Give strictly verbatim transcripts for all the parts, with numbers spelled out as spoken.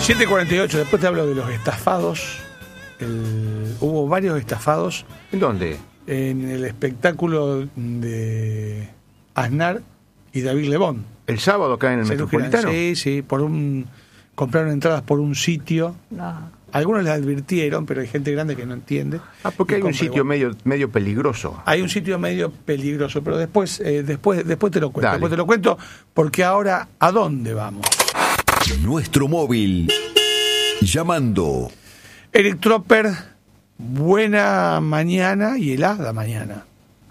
siete cuarenta y ocho, después te hablo de los estafados. El, hubo varios estafados. ¿En dónde? En el espectáculo de Aznar y David Lebón. ¿El sábado acá en el Metropolitano? Sí, sí, por un compraron entradas por un sitio. No. Algunos les advirtieron, pero hay gente grande que no entiende. Ah, porque hay un sitio igual. medio medio peligroso. Hay un sitio medio peligroso, pero después eh, después después te lo cuento. Dale. Después te lo cuento, porque ahora, ¿a dónde vamos? Nuestro móvil. Llamando. Eric Tropper, buena mañana y helada mañana.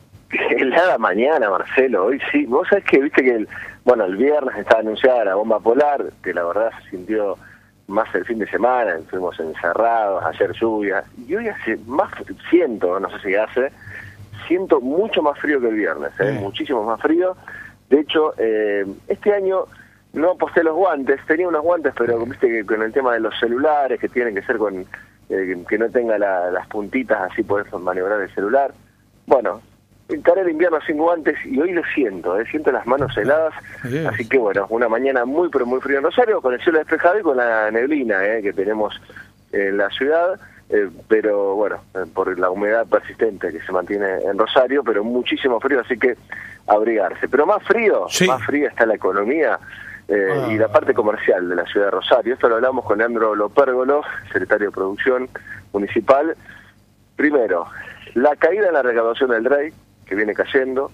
Helada mañana, Marcelo, hoy sí. Vos sabés que viste que, el, bueno, el viernes estaba anunciada la bomba polar, que la verdad se sintió más el fin de semana, estuvimos encerrados, ayer lluvia, y hoy hace más, siento, no sé si hace, siento mucho más frío que el viernes, ¿eh? Mm. Muchísimo más frío. De hecho, eh, este año no aposté los guantes, tenía unos guantes, pero viste que con el tema de los celulares, que tienen que ser con, eh, que no tenga la, las puntitas, así podés maniobrar el celular. Bueno, encaré el invierno sin guantes y hoy lo siento, ¿eh? Siento las manos heladas, yes. Así que bueno, una mañana muy pero muy fría en Rosario, con el cielo despejado y con la neblina ¿eh? que tenemos en la ciudad, eh, pero bueno, eh, por la humedad persistente que se mantiene en Rosario, pero muchísimo frío, así que abrigarse. Pero más frío, sí. más fría está la economía eh, ah. y la parte comercial de la ciudad de Rosario. Esto lo hablamos con Leandro Lopérgolo, secretario de Producción Municipal. Primero, la caída en la recaudación del D R E I, que viene cayendo,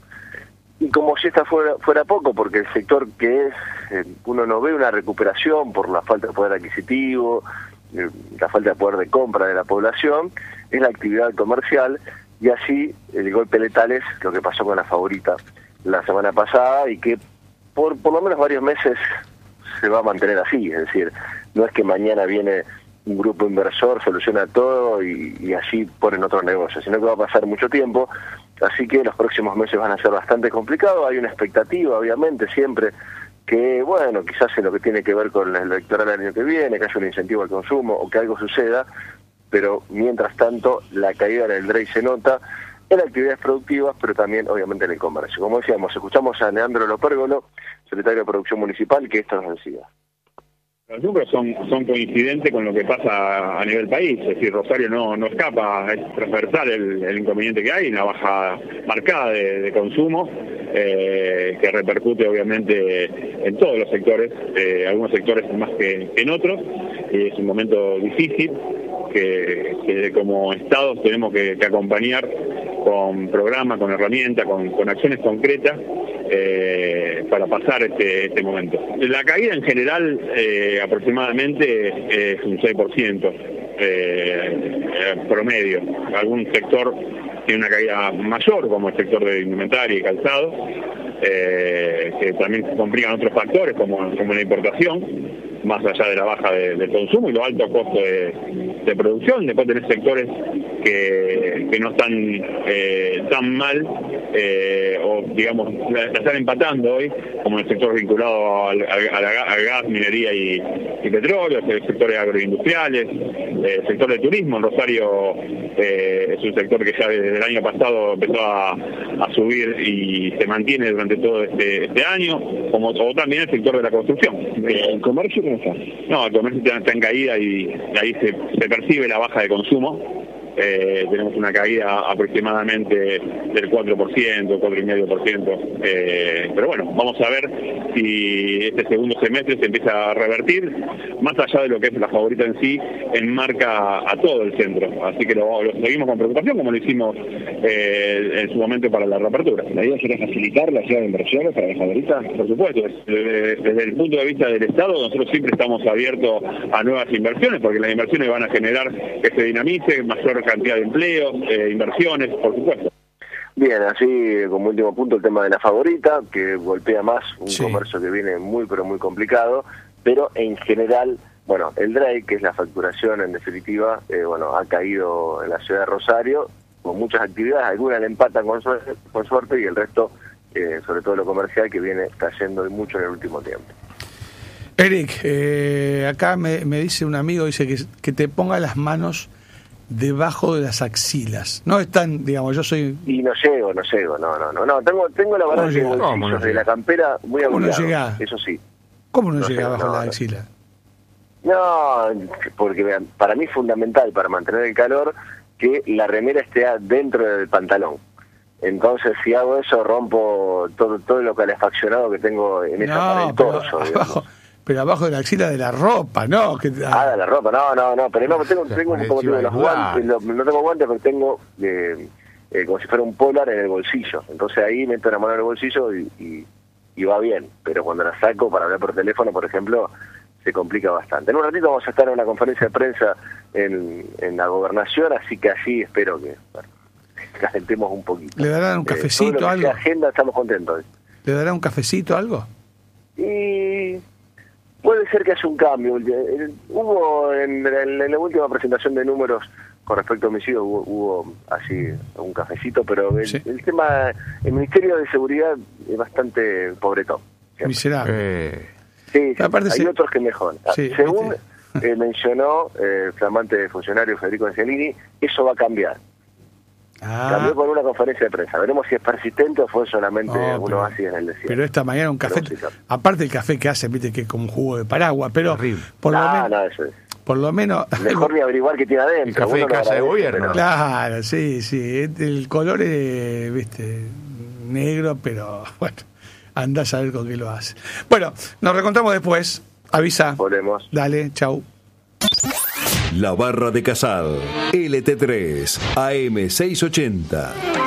y como si esta fuera, fuera poco, porque el sector que es, eh, uno no ve una recuperación por la falta de poder adquisitivo, eh, la falta de poder de compra de la población, es la actividad comercial, y así el golpe letal es lo que pasó con la Favorita la semana pasada, y que por por lo menos varios meses se va a mantener así, es decir, no es que mañana viene un grupo inversor, soluciona todo y, y así ponen otro negocio, sino que va a pasar mucho tiempo. Así que los próximos meses van a ser bastante complicados. Hay una expectativa, obviamente, siempre, que, bueno, quizás en lo que tiene que ver con el electoral del año que viene, que haya un incentivo al consumo o que algo suceda, pero mientras tanto la caída en el D R E I se nota en actividades productivas, pero también, obviamente, en el comercio. Como decíamos, escuchamos a Leandro Lopérgolo, secretario de Producción Municipal, que esto nos decía. Los números son, son coincidentes con lo que pasa a nivel país, es decir, Rosario no, no escapa, es transversal el, el inconveniente que hay, una baja marcada de, de consumo, eh, que repercute obviamente en todos los sectores, eh, algunos sectores más que, que en otros, y es un momento difícil que, que como Estados tenemos que, que acompañar con programas, con herramientas, con, con acciones concretas, Eh, para pasar este, este momento. La caída en general eh, aproximadamente es un seis por ciento eh, eh, promedio. Algún sector tiene una caída mayor, como el sector de indumentaria y calzado, eh, que también se complican otros factores como, como la importación, más allá de la baja de, del consumo y los altos costos de, de producción. Después tenés sectores que, que no están eh, tan mal, eh, o digamos, la, la están empatando hoy, como el sector vinculado al, al, al gas, minería y, y petróleo, el sectores agroindustriales, el sector de turismo. En Rosario eh, es un sector que ya desde el año pasado empezó a, a subir y se mantiene durante todo este, este año, como o también el sector de la construcción. ¿El comercio cómo está? No, el comercio está, está en caída y ahí se, se percibe la baja de consumo. Eh, tenemos una caída aproximadamente del cuatro por ciento, cuatro coma cinco por ciento, eh, pero bueno, vamos a ver si este segundo semestre se empieza a revertir, más allá de lo que es la Favorita en sí, enmarca a todo el centro, así que lo, lo seguimos con preocupación como lo hicimos eh, en su momento para la reapertura. ¿La idea sería facilitar la ciudad de inversiones para la Favorita? Por supuesto, desde, desde el punto de vista del Estado nosotros siempre estamos abiertos a nuevas inversiones, porque las inversiones van a generar que se dinamice, mayor cantidad de empleos, eh, inversiones, por supuesto. Bien, así como último punto el tema de la Favorita, que golpea más un sí. comercio que viene muy pero muy complicado, pero en general, bueno, el D R E I, que es la facturación en definitiva, eh, bueno, ha caído en la ciudad de Rosario, con muchas actividades, algunas le empatan con suerte, con suerte y el resto, eh, sobre todo lo comercial, que viene cayendo mucho en el último tiempo. Eric, eh, acá me, me dice un amigo, dice que, que te ponga las manos debajo de las axilas. No están, digamos, yo soy... Y no llego, no llego, no, no, no, no. Tengo, tengo la verdad que bolsillos no de la campera muy abrigados, no eso sí. ¿Cómo no, no llega llego, bajo no, la no. axila? No, porque vean, para mí es fundamental para mantener el calor que la remera esté dentro del pantalón. Entonces, si hago eso, rompo todo todo lo calefaccionado que tengo en esa No, parte del pero torso. abajo, pero abajo de la axila de la ropa, ¿no? Que, Ah, de la ropa, no, no, no, pero no, tengo, Se tengo pone como encima tengo los del guantes, guante. lo- no tengo guantes, pero tengo eh, eh, como si fuera un polar en el bolsillo. Entonces ahí meto la mano en el bolsillo y, y, y va bien. Pero cuando la saco para hablar por teléfono, por ejemplo, se complica bastante. En un ratito vamos a estar en una conferencia de prensa en, en la gobernación, así que así espero que bueno, calentemos un poquito. ¿Le darán un Eh, cafecito, todo lo que algo? sea agenda, estamos contentos. ¿Le dará un cafecito, algo? Y puede ser que haya un cambio. Eh, Hubo en, en- en la última presentación de números con respecto a homicidios, hubo, hubo así un cafecito, pero el, Sí. el tema, el Ministerio de Seguridad es bastante pobretón. siempre. Miserable. Eh, Sí, sí, Aparte hay se- otros que mejoran. Sí, Según viste. eh, mencionó eh, el flamante funcionario Federico Angelini, eso va a cambiar. Ah, Cambió con una conferencia de prensa. Veremos si es persistente o fue solamente no, un pero- oasis en el desierto. pero esta mañana un café, Pero sí, claro. aparte el café que hace, viste que es como un jugo de paraguas, pero Horrible. por lo, no, men- no, eso es. por lo menos... Mejor ni averiguar qué tiene adentro. El café Uno de lo casa de agradece, gobierno. pero- Claro, sí, sí, el color es, viste, negro, pero bueno, andás a ver con qué lo hace. Bueno, nos reencontramos después, avisa. Volvemos. Dale, chau. La Barra de Casal, L T tres, A M seiscientos ochenta.